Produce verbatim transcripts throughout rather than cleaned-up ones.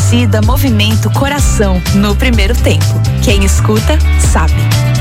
torcida movimenta o coração no primeiro tempo. Quem escuta, sabe.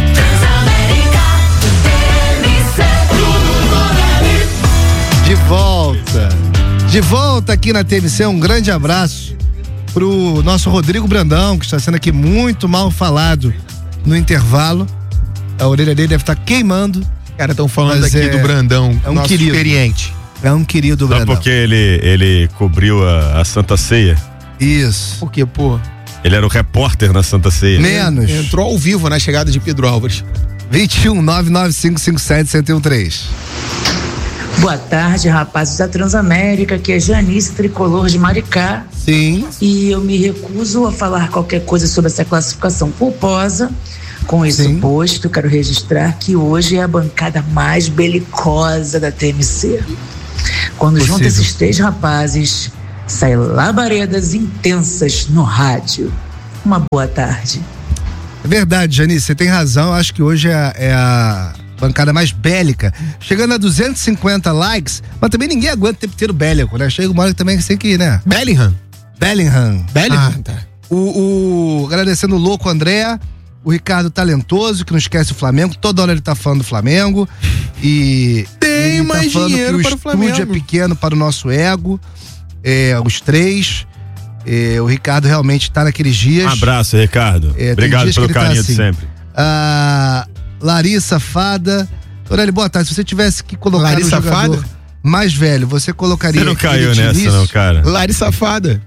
De volta. De volta aqui na T M C, um grande abraço pro nosso Rodrigo Brandão, que está sendo aqui muito mal falado no intervalo. A orelha dele deve estar queimando. Cara, estão falando aqui é, do Brandão, é um nosso querido. experiente. É um querido Só Brandão. porque ele, ele cobriu a, a Santa Ceia. Isso. Por quê, pô? Ele era o repórter na Santa Ceia. Menos. Entrou ao vivo na chegada de Pedro Álvares. vinte e um, nove nove cinco cinco sete, um zero um três. Boa tarde, rapazes da Transamérica, que é Janice Tricolor de Maricá. Sim. E eu me recuso a falar qualquer coisa sobre essa classificação culposa. Com isso Sim. posto, quero registrar que hoje é a bancada mais belicosa da T M C. Quando Possível. junta esses três rapazes, sai labaredas intensas no rádio. Uma boa tarde. É verdade, Janice, você tem razão. Eu acho que hoje é a, é a bancada mais bélica. Chegando a duzentos e cinquenta likes, mas também ninguém aguenta o tempo inteiro bélico, né? Chega uma hora que também que você tem que ir, né? Bellingham. Bellingham. Bellingham? Ah, tá. O, o, agradecendo o louco André, o Ricardo Talentoso, que não esquece o Flamengo, toda hora ele tá falando do Flamengo. E. Tem ele mais tá falando dinheiro que para o Flamengo. estúdio é pequeno para o nosso ego. É, os três. É, o Ricardo realmente tá naqueles dias. Um abraço, Ricardo. É, tem Obrigado dias que pelo ele tá carinho assim. de sempre. A Larissa Fada. Aurélio, boa tarde. Se você tivesse que colocar Larissa um jogador Fada? mais velho, você colocaria. Você não caiu ele de nessa, início? não, cara. Larissa Safada.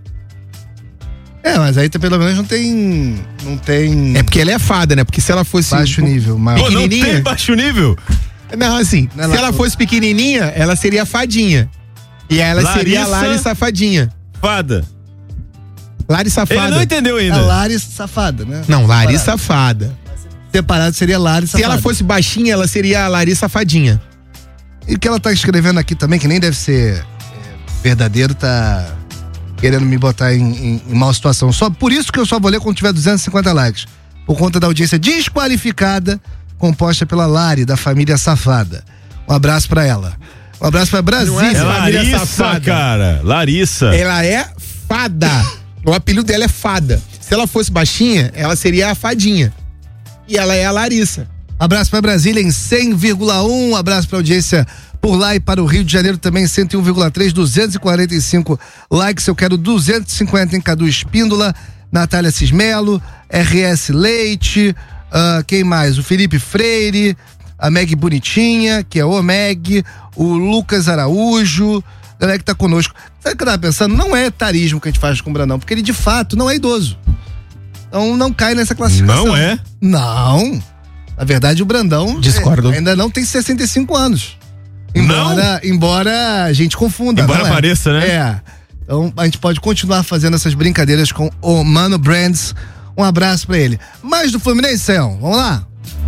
É, mas aí pelo menos não tem. Não tem. É porque ela é fada, né? Porque se ela fosse. baixo nível, mas. Pô, não Pequenininha. tem baixo nível? Não, assim, Não é se lá- ela fosse pequenininha, ela seria fadinha. E ela Larissa- seria Lari Safadinha. Fada. Lari Safada. Ele não entendeu A ainda. Larissa Safada, né? Não, Lari Separado. Safada. Separado seria Larissa Se Safada. ela fosse baixinha, ela seria a Lari Safadinha. E o que ela tá escrevendo aqui também, que nem deve ser é, verdadeiro, tá querendo me botar em, em, em mal situação. Só por isso que eu só vou ler quando tiver duzentos e cinquenta likes. Por conta da audiência desqualificada, composta pela Lari, da família Safada. Um abraço pra ela. Um abraço pra Brasília. Não é É família Larissa, safada. cara. Larissa. Ela é fada. O apelido dela é fada. Se ela fosse baixinha, ela seria a fadinha. E ela é a Larissa. Abraço para Brasília em cem vírgula um, abraço para audiência por lá e para o Rio de Janeiro também cento e um vírgula três, duzentos e quarenta e cinco likes, eu quero duzentos e cinquenta em Cadu Espíndola, Natália Cismelo, R S Leite, uh, quem mais? O Felipe Freire, a Meg Bonitinha, que é o Meg, o Lucas Araújo, a galera que tá conosco. Sabe o que eu tava pensando? Não é etarismo que a gente faz com o Brandão, porque ele de fato não é idoso. Então não cai nessa classificação. Não é? Não. Na verdade, o Brandão Discordo. é, ainda não tem sessenta e cinco anos. Embora, embora a gente confunda. Embora não é? pareça, né? É. Então a gente pode continuar fazendo essas brincadeiras com o Mano Brands. Um abraço pra ele. Mais do Fluminense, Céu. Vamos lá?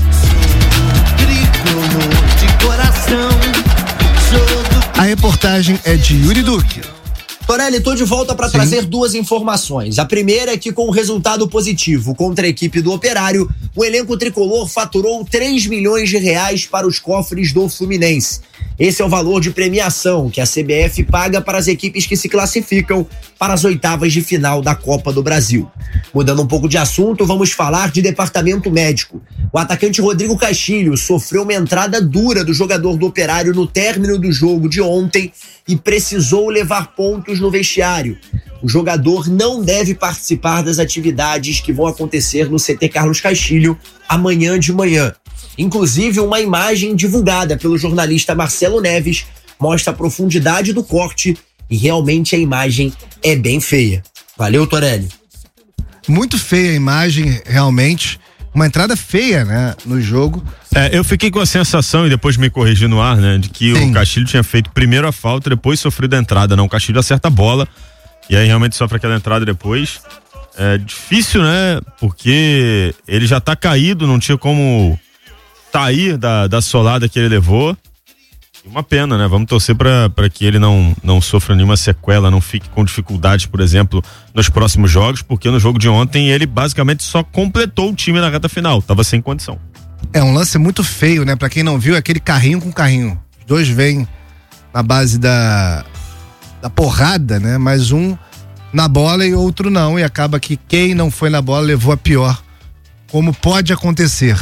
de coração. A reportagem é de Yuri Duque. Torelli, tô de volta para trazer duas informações. A primeira é que, com o resultado positivo contra a equipe do Operário, o elenco tricolor faturou três milhões de reais para os cofres do Fluminense. Esse é o valor de premiação que a C B F paga para as equipes que se classificam para as oitavas de final da Copa do Brasil. Mudando um pouco de assunto, vamos falar de departamento médico. O atacante Rodrigo Castilho sofreu uma entrada dura do jogador do Operário no término do jogo de ontem e precisou levar pontos no vestiário. O jogador não deve participar das atividades que vão acontecer no C T Carlos Castilho amanhã de manhã. Inclusive, uma imagem divulgada pelo jornalista Marcelo Neves mostra a profundidade do corte e realmente a imagem é bem feia. Valeu, Torelli. Muito feia a imagem, realmente. Uma entrada feia, né, no jogo. É, eu fiquei com a sensação, e depois me corrigi no ar, né, de que Sim. o Castilho tinha feito primeiro a falta, depois sofrido a entrada. Não, o Castilho acerta a bola e aí realmente sofre aquela entrada depois. É difícil, né, porque ele já tá caído, não tinha como sair da, da solada que ele levou. E uma pena, né? Vamos torcer pra, pra que ele não, não sofra nenhuma sequela, não fique com dificuldades, por exemplo, nos próximos jogos, porque no jogo de ontem ele basicamente só completou o time na reta final, tava sem condição. É um lance muito feio, né? Pra quem não viu, é aquele carrinho com carrinho. Os dois vêm na base da, da porrada, né? Mas um na bola e outro não, e acaba que quem não foi na bola levou a pior, como pode acontecer.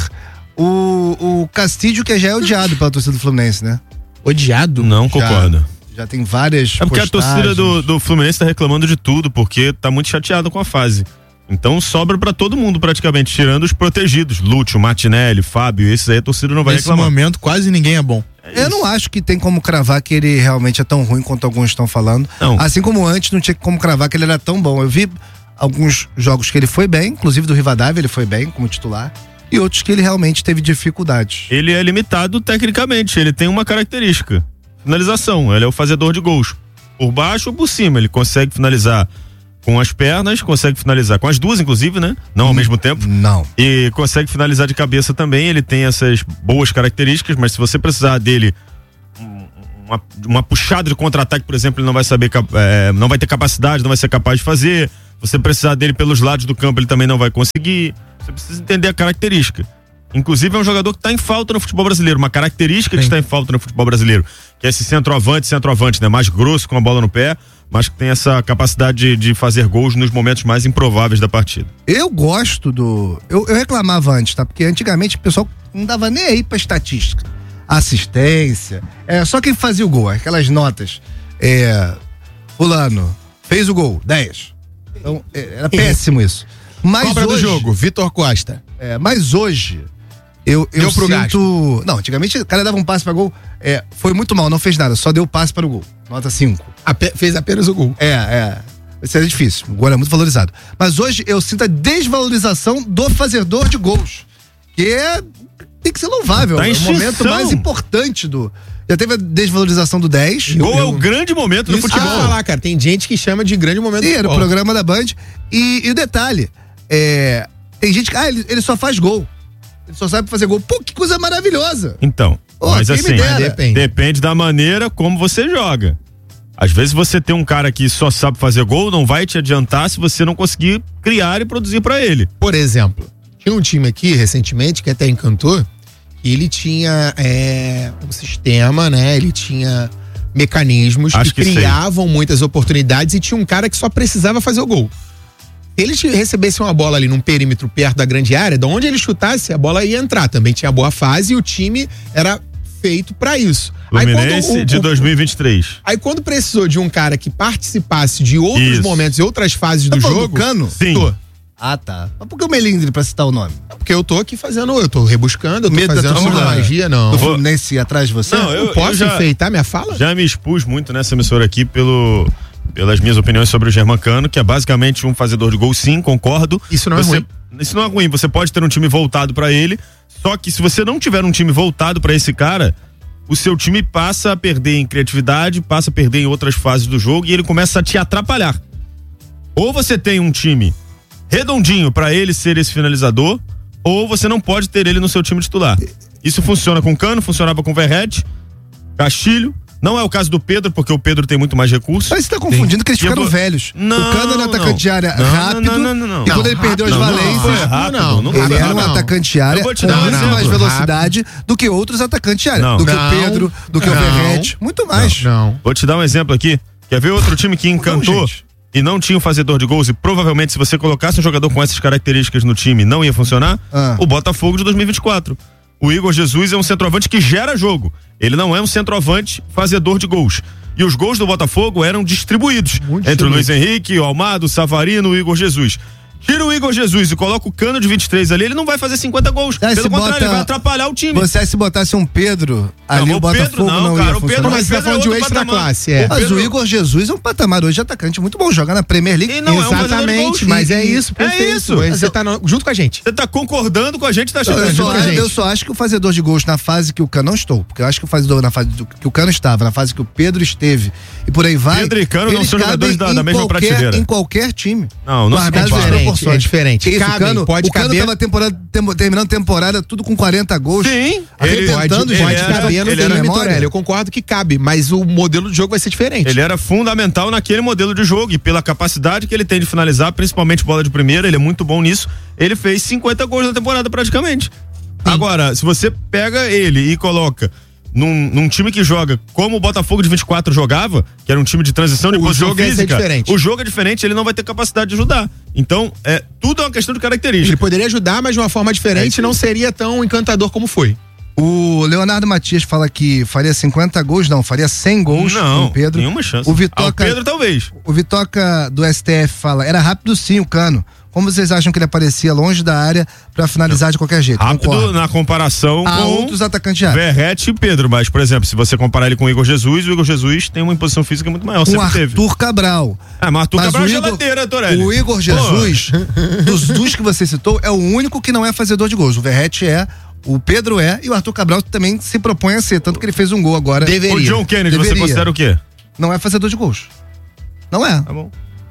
O, o Castilho, que já é odiado pela torcida do Fluminense, né? Odiado? Não concordo. Já tem várias É porque postagens. a torcida do, do Fluminense tá reclamando de tudo, porque tá muito chateado com a fase. Então sobra pra todo mundo praticamente, tirando os protegidos. Lúcio, Martinelli, Fábio, esses aí a torcida não vai Nesse reclamar. momento quase ninguém é bom. Eu não acho que tem como cravar que ele realmente é tão ruim quanto alguns estão falando. Não. Assim como antes não tinha como cravar que ele era tão bom. Eu vi alguns jogos que ele foi bem, inclusive do Rivadavia ele foi bem como titular, e outros que ele realmente teve dificuldades. Ele é limitado tecnicamente, ele tem uma característica: finalização. Ele é o fazedor de gols. Por baixo ou por cima, ele consegue finalizar com as pernas, consegue finalizar com as duas, inclusive, né? Não ao mesmo tempo. Não. E consegue finalizar de cabeça também. Ele tem essas boas características, mas se você precisar dele, uma, uma puxada de contra-ataque, por exemplo, ele não vai saber, é, não vai ter capacidade, não vai ser capaz de fazer. Você precisar dele pelos lados do campo, ele também não vai conseguir. Você precisa entender a característica. Inclusive é um jogador que está em falta no futebol brasileiro, uma característica que está em falta no futebol brasileiro, que é esse centroavante, centroavante, né? Mais grosso, com a bola no pé, mas que tem essa capacidade de, de fazer gols nos momentos mais improváveis da partida. Eu gosto do... Eu, eu reclamava antes, tá? Porque antigamente o pessoal não dava nem aí pra estatística. Assistência, é só quem fazia o gol, aquelas notas. É... Fulano, fez o gol, dez. Então, é, era péssimo isso. Mas Cobra hoje, do jogo, Vitor Costa. É, mas hoje, eu, eu Deu pro sinto... Não, antigamente o cara dava um passe pra gol, é, foi muito mal, não fez nada, só deu passe para o gol. Nota cinco. Ape- fez apenas o gol. É, é. Isso é difícil. O gol é muito valorizado. Mas hoje eu sinto a desvalorização do fazedor de gols. Que é. Tem que ser louvável. Tá é em o momento extinção. mais importante do. Já teve a desvalorização do dez. Gol é o grande momento do Isso que eu futebol. ia falar, cara. Tem gente que chama de grande momento E do era o futebol. programa da Band. E, e o detalhe: é, tem gente que. Ah, ele, ele só faz gol. Ele só sabe fazer gol. Pô, que coisa maravilhosa. Então, Pô, mas quem me assim, dera. Depende. depende da maneira como você joga. Às vezes você tem um cara que só sabe fazer gol, não vai te adiantar se você não conseguir criar e produzir pra ele. Por exemplo, tinha um time aqui recentemente que até encantou, que ele tinha é, um sistema, né? Ele tinha mecanismos Acho que, que criavam muitas oportunidades e tinha um cara que só precisava fazer o gol. Se ele te- recebesse uma bola ali num perímetro perto da grande área, de onde ele chutasse, a bola ia entrar. Também tinha boa fase e o time era feito pra isso. Aí quando Fluminense o- de o- dois mil e vinte e três. Aí quando precisou de um cara que participasse de outros Isso. momentos e outras fases Tá do falando do jogo, Cano? Sim. tô. Ah, tá. Mas por que o Melindre, pra citar o nome? Porque eu tô aqui fazendo, eu tô rebuscando, eu tô Medo da fazendo torcida uma magia, não. Do Fluminense atrás de você? Não, eu- Eu posso já- enfeitar minha fala? Já me expus muito nessa emissora aqui pelo, pelas minhas opiniões sobre o Germancano, que é basicamente um fazedor de gol, sim, concordo. Isso não é Você- ruim. Isso não é ruim, você pode ter um time voltado pra ele, só que se você não tiver um time voltado pra esse cara, o seu time passa a perder em criatividade, passa a perder em outras fases do jogo e ele começa a te atrapalhar. Ou você tem um time redondinho pra ele ser esse finalizador, ou você não pode ter ele no seu time titular. Isso funciona com Cano, funcionava com Verratti, Castilho. Não é o caso do Pedro, porque o Pedro tem muito mais recursos. Mas você tá confundindo que eles E eu ficaram vou- velhos. Não, o Cano era atacante não. de área Não, rápido. não, não, não, não. E quando ele Não, perdeu as rápido não, valências, foi rápido, não, não, ele foi era um rápido. atacante de área Eu vou com te dar um muito exemplo. mais velocidade do que outros atacantes de área. Não. Do que Não. o Pedro, do que o Não. Verratti. Muito mais. Não. Vou te dar um exemplo aqui. Quer ver outro time que encantou gente. e não tinha um fazedor de gols e provavelmente se você colocasse um jogador com essas características no time não ia funcionar? Ah. O Botafogo de dois mil e vinte e quatro. O Igor Jesus é um centroavante que gera jogo. Ele não é um centroavante fazedor de gols. E os gols do Botafogo eram distribuídos Muito entre o Luiz distribuído. Henrique, o Almado, o Savarino, o Igor Jesus. Tira o Igor Jesus e coloca o Cano de vinte e três ali, ele não vai fazer cinquenta gols. Aí Pelo se contrário, bota- ele vai atrapalhar o time. Você se botasse um Pedro ali, Não, o o Pedro Botafogo não, não, cara, ia o Pedro funcionar. Mas você tá Pedro é falando de outro extra patamar. classe, é. Mas Pedro- o Igor Jesus é um patamar hoje de atacante muito bom, joga na Premier League. E não é um fazedor de Exatamente, gols. mas é isso, É perfeito. isso. Mas Mas Você eu- tá no- junto com a gente. Você tá concordando com a gente, tá achando Eu que só, junto com a gente. eu só acho que o fazedor de gols na fase que o Cano não estou, porque eu acho que o fazedor na fase do- que o Cano estava, na fase que o Pedro esteve e por aí vai. Pedro e Cano não eles são jogadores cabem da- da em mesma qualquer- prateleira. Em qualquer time. Não, não se Guardadas as compara. diferente, proporções. é diferente. Que isso, Cabem, o Cano, pode o Cano caber- tava temporada, tem- terminando temporada tudo com quarenta gols. Sim, ele Arrebentando, Pode, gente. pode ele era- caber no ele time, era- Torelli. Eu concordo que cabe, mas o modelo de jogo vai ser diferente. Ele era fundamental naquele modelo de jogo e pela capacidade que ele tem de finalizar, principalmente bola de primeira, ele é muito bom nisso. Ele fez cinquenta gols na temporada praticamente. Agora, se você pega ele e coloca num, num time que joga como o Botafogo de vinte e quatro jogava, que era um time de transição de o posição jogo física, é diferente. o jogo é diferente, ele não vai ter capacidade de ajudar. Então, é, tudo é uma questão de característica. Ele poderia ajudar, mas de uma forma diferente, é não seria tão encantador como foi. O Leonardo Matias fala que faria cinquenta gols, não, faria cem gols não, com o Pedro. Nenhuma chance. O Vitoca, ah, o Pedro talvez. O Vitoca do S T F fala, era rápido sim o Cano. Como vocês acham que ele aparecia longe da área pra finalizar de qualquer jeito? Rápido Concordo. na comparação Há com outros atacantes de área. Verratti e Pedro, mas, por exemplo, se você comparar ele com o Igor Jesus, o Igor Jesus tem uma imposição física muito maior, O sempre Arthur teve. Cabral. É, mas Arthur Mas Cabral o é Igor- geladeira, Torelli. O Igor Jesus, dos, dos que você citou, é o único que não é fazedor de gols. O Verratti é, o Pedro é e o Arthur Cabral também se propõe a ser, tanto que ele fez um gol agora. Deveria. O John Kennedy, você Deveria. considera o quê? Não é fazedor de gols. Não é. Tá bom.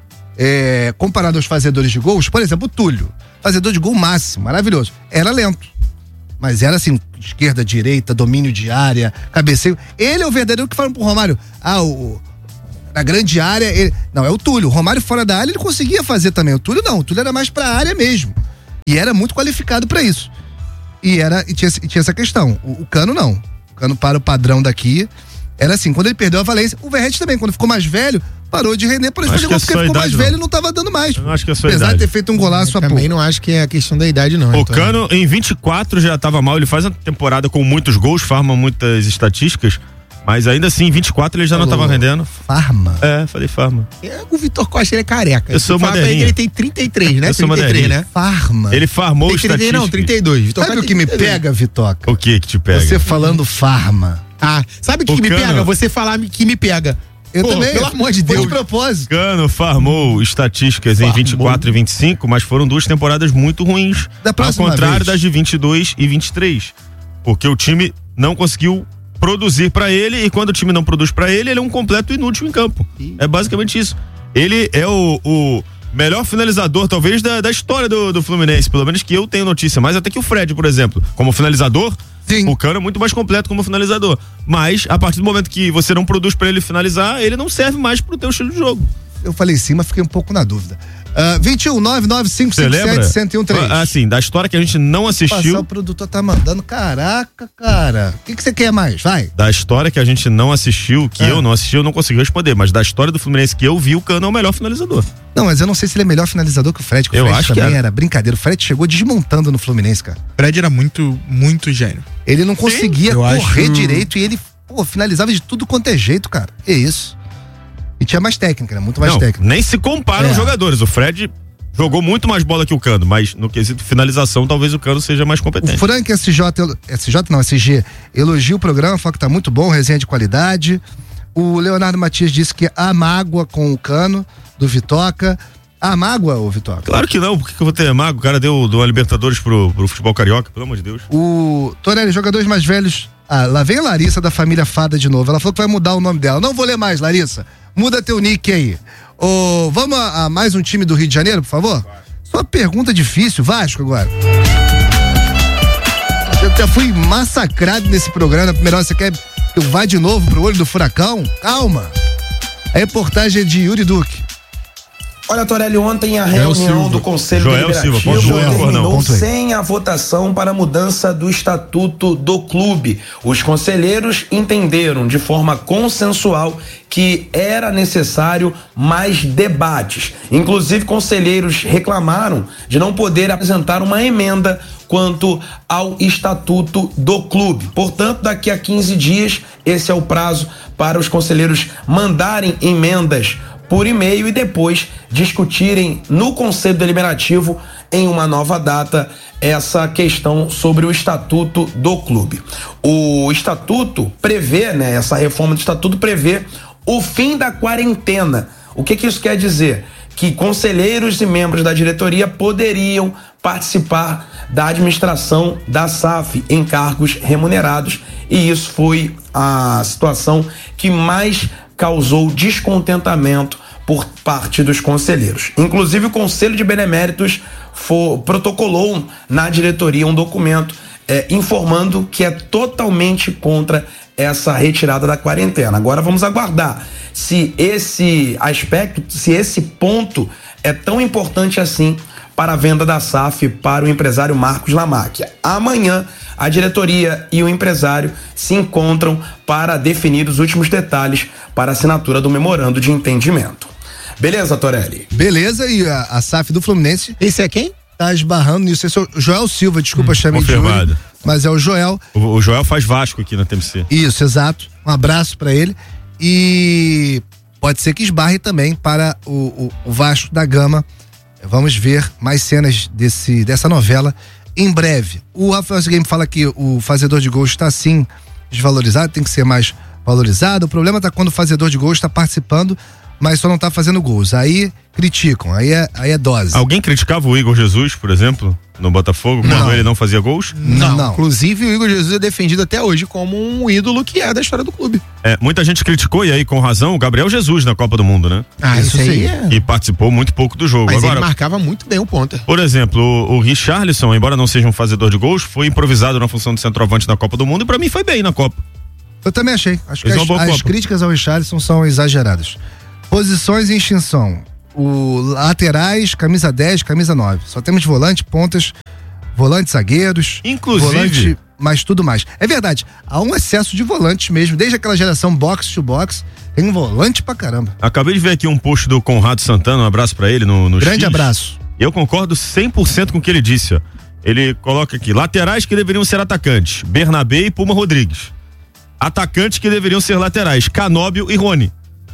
É, comparado aos fazedores de gols, por exemplo, o Túlio, fazedor de gol máximo, maravilhoso. Era lento. Mas era assim, esquerda, direita, domínio de área, cabeceio. Ele é o verdadeiro que falam pro Romário. Ah, o, na grande área, ele, não, é o Túlio. O Romário fora da área, ele conseguia fazer também. O Túlio não, o Túlio era mais pra área mesmo. E era muito qualificado pra isso. E, era, e, tinha, e tinha essa questão. O, o Cano não. O Cano para o padrão daqui. Era assim, quando ele perdeu a Valência, o Verratti também, quando ficou mais velho, parou de render por isso, Acho que é porque só ficou mais idade, velho não. e não tava dando mais. Eu acho que é só Apesar idade. de ter feito um golaço há pouco. Também não acho que é a questão da idade, não. O então. Cano, em vinte e quatro, já tava mal. Ele faz uma temporada com muitos gols, farma muitas estatísticas, mas ainda assim, em vinte e quatro, ele já não Falou. tava rendendo. Farma. É, falei farma. É, o Vitor Costa, ele é careca. Eu sou Fala pra ele moderninho. que ele tem trinta e três, né? Eu sou trinta e três, moderninho. né? Farma. Ele farmou Tem trinta e três, estatísticas. não, trinta e dois. Vitor Sabe Costa o que me tem trinta e dois. pega, Vitoca? O que que te pega? Você falando farma. Ah, sabe o que, O que me Cano- pega? Você falar que me pega. Eu Pô, também. Pelo amor de Foi Deus. de propósito. Cano farmou estatísticas em Farmou. vinte e quatro e vinte e cinco, mas foram duas temporadas muito ruins. Da ao próxima contrário vez. das de vinte e dois e vinte e três. Porque o time não conseguiu produzir pra ele, e quando o time não produz pra ele, ele é um completo inútil em campo. É basicamente isso. Ele é o, o melhor finalizador, talvez, da, da história do, do Fluminense, pelo menos que eu tenho notícia, mais até que o Fred, por exemplo. Como finalizador, Sim. o Cano é muito mais completo como finalizador. Mas, a partir do momento que você não produz pra ele finalizar, ele não serve mais pro teu estilo de jogo. Eu falei sim, mas fiquei um pouco na dúvida. Uh, vinte e um, nove nove cinco Você cinco lembra? sete, um um três. Ah, Assim, da história que a gente não Passar, assistiu. o produtor tá mandando. Caraca, cara. O que que você quer mais? Vai. Da história que a gente não assistiu, que Ah. eu não assisti, eu não consegui responder. Mas da história do Fluminense que eu vi, o Cano é o melhor finalizador. Não, mas eu não sei se ele é melhor finalizador que o Fred, que o Eu Fred acho que também era. era brincadeira. O Fred chegou desmontando no Fluminense, cara. Fred era muito, muito gênio. Ele não conseguia eu correr acho- direito e ele, pô, finalizava de tudo quanto é jeito, cara. É isso. E tinha mais técnica, né? Muito mais não, técnica. nem se comparam É. os jogadores. O Fred jogou muito mais bola que o Cano, mas no quesito finalização, talvez o Cano seja mais O competente. Frank S J, S J não, S G, elogia o programa, fala que tá muito bom, resenha de qualidade. O Leonardo Matias disse que há mágoa com o Cano, do Vitoca. Há mágoa, ô Vitoca? Claro que não, por que que eu vou ter mago? O cara deu, deu a Libertadores pro, pro futebol carioca, pelo amor de Deus. O Torelli, jogadores mais velhos. Ah, lá vem a Larissa da família Fada de novo. Ela falou que vai mudar o nome dela. Não vou ler mais, Larissa. Muda teu nick aí. Ô, vamos a, a mais um time do Rio de Janeiro, por favor? Só uma pergunta difícil, Vasco agora. Eu já fui massacrado nesse programa. Na primeira hora, você quer que eu vá de novo pro olho do furacão? Calma. A reportagem é de Yuri Duque. Olha, Torelli, ontem a Joel reunião Silva. do Conselho Joel Silva, Deliberativo ponto Joel, terminou não. Ponto aí. sem a votação para a mudança do estatuto do clube. Os conselheiros entenderam de forma consensual que era necessário mais debates. Inclusive, conselheiros reclamaram de não poder apresentar uma emenda quanto ao estatuto do clube. Portanto, daqui a quinze dias, esse é o prazo para os conselheiros mandarem emendas por e-mail e depois discutirem no Conselho Deliberativo em uma nova data essa questão sobre o estatuto do clube. O estatuto prevê, né, essa reforma do estatuto prevê o fim da quarentena. O que que isso quer dizer? Que conselheiros e membros da diretoria poderiam participar da administração da S A F em cargos remunerados, e isso foi a situação que mais causou descontentamento por parte dos conselheiros. Inclusive, o Conselho de Beneméritos for, protocolou na diretoria um documento é, informando que é totalmente contra essa retirada da quarentena. Agora vamos aguardar se esse aspecto, se esse ponto é tão importante assim para a venda da S A F para o empresário Marcos Lamáquia. Amanhã, a diretoria e o empresário se encontram para definir os últimos detalhes para a assinatura do memorando de entendimento. Beleza, Torelli? Beleza, e a, a S A F do Fluminense... Esse é quem? Tá esbarrando nisso. Esse é o Joel Silva, desculpa, hum, chamei de Júlio, mas é o Joel. O, o Joel faz Vasco aqui na T M C. Isso, exato. Um abraço pra ele. E pode ser que esbarre também para o, o, o Vasco da Gama. Vamos ver mais cenas desse, dessa novela em breve. O Rafael Game fala que o fazedor de gols está sim desvalorizado, tem que ser mais valorizado. O problema está quando o fazedor de gols está participando, mas só não está fazendo gols. Aí criticam, aí é, aí é dose. Alguém criticava o Igor Jesus, por exemplo, no Botafogo, quando não. ele não fazia gols? Não, não. Inclusive, o Igor Jesus é defendido até hoje como um ídolo que é da história do clube. É, muita gente criticou, e aí com razão, o Gabriel Jesus na Copa do Mundo, né? Ah, isso, isso aí é. E participou muito pouco do jogo. Mas Agora, ele marcava muito bem o ponta. Por exemplo, o, o Richarlison, embora não seja um fazedor de gols, foi improvisado na função de centroavante na Copa do Mundo e pra mim foi bem na Copa. Eu também achei. Acho Fez que as, as críticas ao Richarlison são exageradas. Posições em extinção. O laterais, camisa dez, camisa nove. Só temos volante, pontas, volante, zagueiros. Inclusive. Volante, mas tudo mais. É verdade, há um excesso de volantes mesmo. Desde aquela geração box to box, tem um volante pra caramba. Acabei de ver aqui um post do Conrado Santana, um abraço pra ele no, no Grande X. abraço. Eu concordo cem por cento com o que ele disse, ó. Ele coloca aqui, laterais que deveriam ser atacantes, Bernabé e Puma Rodrigues. Atacantes que deveriam ser laterais, Canóbio e Rony.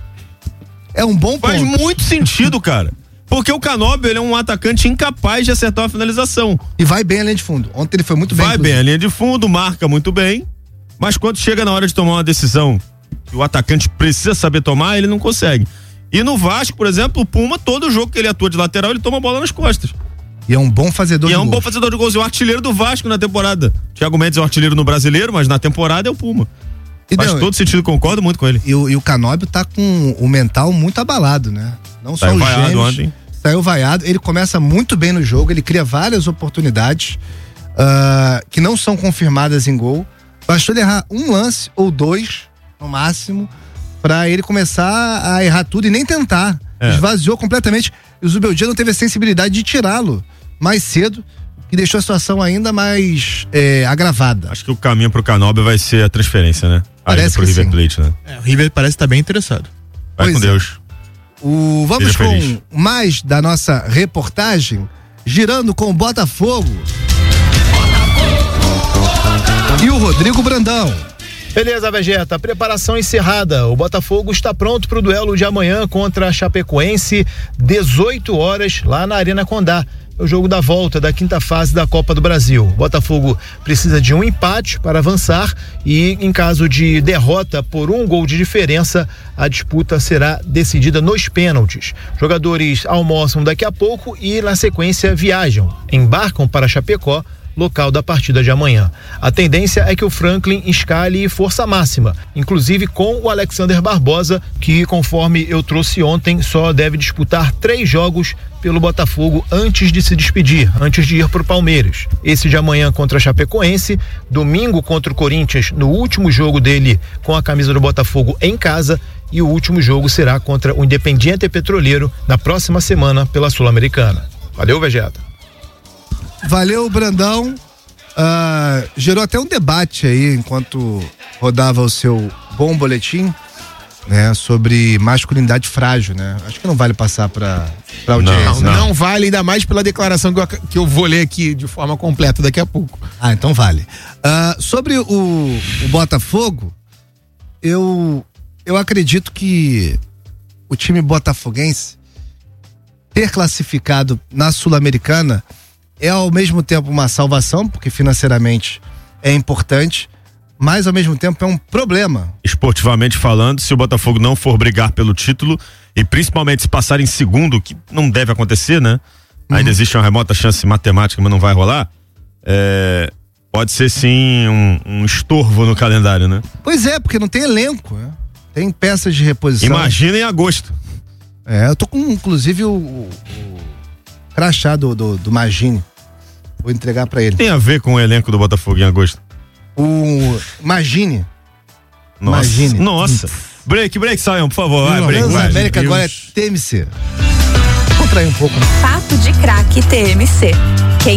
É um bom ponto. Faz muito sentido, cara. Porque o Canóbio, ele é um atacante incapaz de acertar uma finalização. E vai bem a linha de fundo. Ontem ele foi muito bem. Vai bem a linha de fundo, marca muito bem, mas quando chega na hora de tomar uma decisão que o atacante precisa saber tomar, ele não consegue. E no Vasco, por exemplo, o Puma, todo jogo que ele atua de lateral, ele toma a bola nas costas. E é um bom fazedor e de gols. E é um gols. bom fazedor de gols. E o artilheiro do Vasco na temporada. Thiago Mendes é o artilheiro no Brasileiro, mas na temporada é o Puma. E Faz deu, todo sentido, concordo muito com ele. E o, e o Canóbio tá com o mental muito abalado, né? Não só os gêmeos. Ontem. Saiu vaiado. Ele começa muito bem no jogo, ele cria várias oportunidades uh, que não são confirmadas em gol. Bastou ele errar um lance ou dois, no máximo, pra ele começar a errar tudo e nem tentar. É. Esvaziou completamente. E o Zubeldia não teve a sensibilidade de tirá-lo mais cedo, que deixou a situação ainda mais é, agravada. Acho que o caminho pro Canóbio vai ser a transferência, né? Parece pro que River sim. Plate, né? É, o River parece estar bem interessado. Vai pois com é. Deus. O, vamos Seja com feliz. mais da nossa reportagem, girando com o Botafogo. E o Rodrigo Brandão. Beleza, Vegeta, preparação encerrada. O Botafogo está pronto para o duelo de amanhã contra a Chapecoense, dezoito horas, lá na Arena Condá. É o jogo da volta da quinta fase da Copa do Brasil. O Botafogo precisa de um empate para avançar e, em caso de derrota por um gol de diferença, a disputa será decidida nos pênaltis. Jogadores almoçam daqui a pouco e, na sequência, viajam. Embarcam para Chapecó, local da partida de amanhã. A tendência é que o Franklin escale força máxima, inclusive com o Alexander Barbosa, que, conforme eu trouxe ontem, só deve disputar três jogos pelo Botafogo antes de se despedir, antes de ir para o Palmeiras. Esse de amanhã contra a Chapecoense, domingo contra o Corinthians, no último jogo dele com a camisa do Botafogo em casa, e o último jogo será contra o Independiente Petroleiro na próxima semana pela Sul-Americana. Valeu, Vegeta. Valeu, Brandão. Uh, gerou até um debate aí enquanto rodava o seu bom boletim, né, sobre masculinidade frágil, né? Acho que não vale passar pra, pra audiência. Não, não, não vale, ainda mais pela declaração que eu, que eu vou ler aqui de forma completa daqui a pouco. Ah, então vale. Uh, sobre o, o Botafogo, eu, eu acredito que o time botafoguense ter classificado na Sul-Americana é ao mesmo tempo uma salvação, porque financeiramente é importante, mas ao mesmo tempo é um problema. Esportivamente falando, se o Botafogo não for brigar pelo título e principalmente se passar em segundo, que não deve acontecer, né? Uhum. Ainda existe uma remota chance matemática, mas não vai rolar. É, pode ser sim um, um estorvo no calendário, né? Pois é, porque não tem elenco, né? Tem peças de reposição. Imagina em agosto. É, eu tô com inclusive o, o, o crachá do, do, do Magini. Vou entregar pra ele. Tem a ver com o elenco do Botafogo em agosto? O Magini. Nossa. Imagine. Nossa. Break, break, Sayão, por favor. Vai, break, vai. América agora é T M C. Contrair um pouco. Né? Papo de Craque T M C.